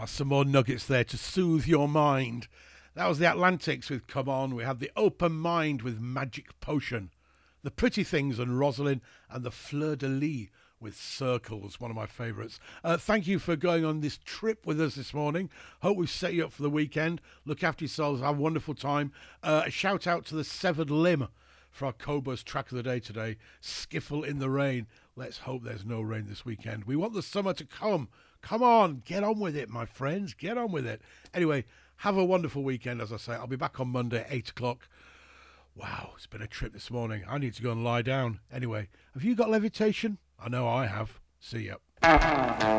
Some more nuggets there to soothe your mind. That was the Atlantics with Come On. We had the Open Mind with Magic Potion. The Pretty Things and Rosalind, and the Fleur de Lis with Circles, one of my favourites. Thank you for going on this trip with us this morning. Hope we've set you up for the weekend. Look after yourselves. Have a wonderful time. A shout out to the Severed Limb for our Cobus track of the day today. Skiffle in the Rain. Let's hope there's no rain this weekend. We want the summer to come. Come on, get on with it, my friends. Get on with it. Anyway, have a wonderful weekend, as I say. I'll be back on Monday, 8 o'clock. Wow, it's been a trip this morning. I need to go and lie down. Anyway, have you got levitation? I know I have. See ya.